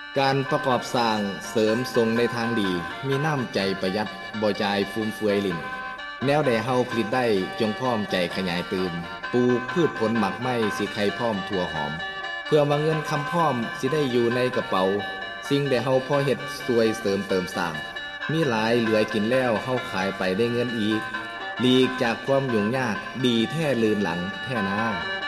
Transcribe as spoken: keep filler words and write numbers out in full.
การประกอบสร้างเสริมทรงในทางดีมีน้ำใจประหยัดบ่จ่ายฟุ่มเฟือยลิ้นแนวใดเฮาผลิตได้จงพร้อมใจขยายตื่มปลูกพืชผลหมักไม้สิไข่พร้อมทั่วหอมเพื่อมาเงินคำพร้อมสิได้อยู่ในกระเป๋าสิ่งใดเฮาพอเฮ็ดสวยเสริมเติมสร้างมีหลายเหลือกินแล้วเฮาขายไปได้เงินอีกหลีกจากความยุ่งยากดีแท้ลืนหลังแท้นา